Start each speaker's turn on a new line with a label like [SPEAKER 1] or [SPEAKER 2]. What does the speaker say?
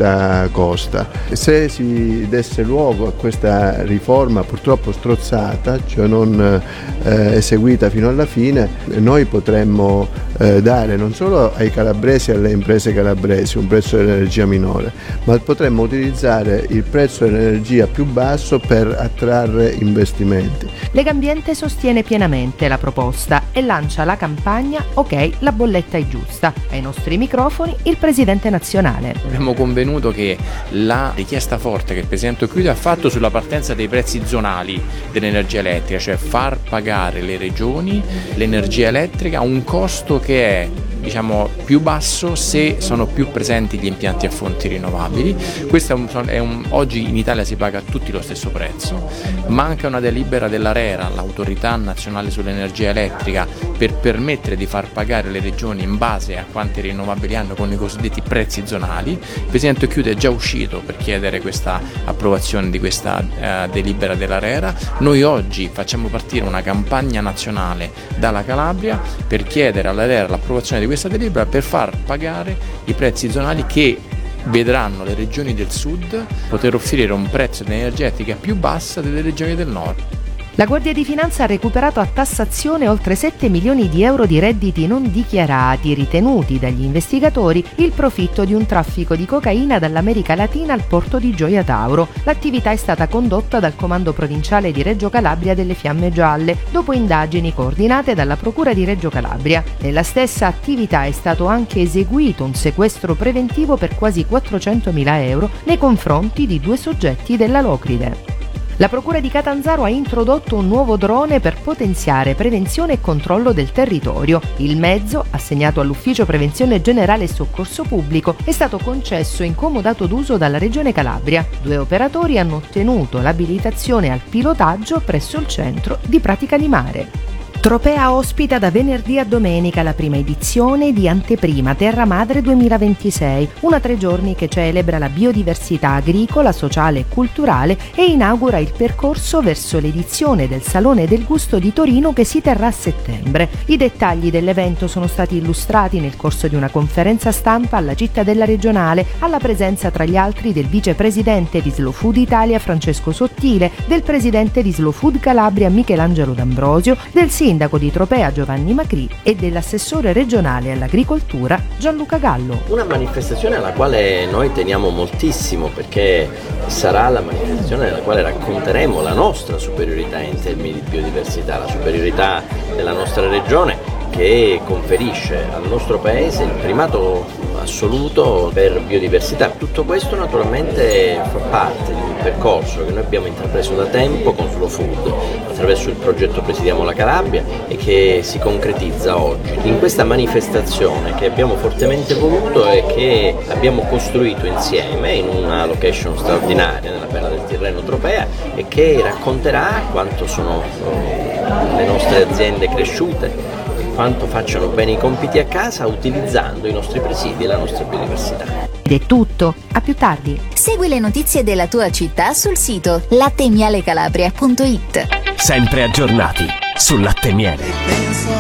[SPEAKER 1] questa costa. Se si desse luogo a questa riforma purtroppo strozzata, cioè non eseguita fino alla fine, noi potremmo dare non solo ai calabresi e alle imprese calabresi un prezzo dell'energia minore, ma potremmo utilizzare il prezzo dell'energia più basso per attrarre investimenti.
[SPEAKER 2] Legambiente sostiene pienamente la proposta e lancia la campagna Ok, la bolletta è giusta. Ai nostri microfoni il presidente nazionale.
[SPEAKER 3] Abbiamo convenuto che la richiesta forte che il presidente Occhiuto ha fatto sulla partenza dei prezzi zonali dell'energia elettrica, cioè far pagare le regioni l'energia elettrica a un costo che è più basso se sono più presenti gli impianti a fonti rinnovabili. Questo oggi in Italia si paga a tutti lo stesso prezzo. Manca una delibera dell'ARERA, l'autorità nazionale sull'energia elettrica, per permettere di far pagare le regioni in base a quante rinnovabili hanno con i cosiddetti prezzi zonali. Il presidente Occhiuto è già uscito per chiedere questa approvazione di questa delibera dell'ARERA. Noi oggi facciamo partire una campagna nazionale dalla Calabria per chiedere all'ARERA l'approvazione di questa delibera per far pagare i prezzi zonali che vedranno le regioni del sud poter offrire un prezzo di energia elettrica più bassa delle regioni del nord.
[SPEAKER 2] La Guardia di Finanza ha recuperato a tassazione oltre 7 milioni di euro di redditi non dichiarati, ritenuti dagli investigatori il profitto di un traffico di cocaina dall'America Latina al porto di Gioia Tauro. L'attività è stata condotta dal Comando Provinciale di Reggio Calabria delle Fiamme Gialle, dopo indagini coordinate dalla Procura di Reggio Calabria. Nella stessa attività è stato anche eseguito un sequestro preventivo per quasi 400.000 euro nei confronti di 2 soggetti della Locride. La Procura di Catanzaro ha introdotto un nuovo drone per potenziare prevenzione e controllo del territorio. Il mezzo, assegnato all'Ufficio Prevenzione Generale e Soccorso Pubblico, è stato concesso in comodato d'uso dalla Regione Calabria. 2 operatori hanno ottenuto l'abilitazione al pilotaggio presso il Centro di Pratica di Mare. Tropea ospita da venerdì a domenica la prima edizione di Anteprima Terra Madre 2026, una 3 giorni che celebra la biodiversità agricola, sociale e culturale e inaugura il percorso verso l'edizione del Salone del Gusto di Torino che si terrà a settembre. I dettagli dell'evento sono stati illustrati nel corso di una conferenza stampa alla Cittadella Regionale, alla presenza tra gli altri del vicepresidente di Slow Food Italia Francesco Sottile, del presidente di Slow Food Calabria Michelangelo D'Ambrosio, del sindaco di Tropea Giovanni Macri e dell'assessore regionale all'agricoltura Gianluca Gallo.
[SPEAKER 4] Una manifestazione alla quale noi teniamo moltissimo, perché sarà la manifestazione nella quale racconteremo la nostra superiorità in termini di biodiversità, la superiorità della nostra regione, che conferisce al nostro paese il primato assoluto per biodiversità. Tutto questo naturalmente fa parte di un percorso che noi abbiamo intrapreso da tempo con Slow Food attraverso il progetto Presidiamo la Calabria e che si concretizza oggi in questa manifestazione che abbiamo fortemente voluto e che abbiamo costruito insieme in una location straordinaria nella Perla del Tirreno Tropea e che racconterà quanto sono le nostre aziende cresciute, quanto facciano bene i compiti a casa utilizzando i nostri presidi e la nostra biodiversità.
[SPEAKER 2] Ed è tutto, a più tardi.
[SPEAKER 5] Segui le notizie della tua città sul sito lattemialecalabria.it.
[SPEAKER 6] Sempre aggiornati sul latte e miele.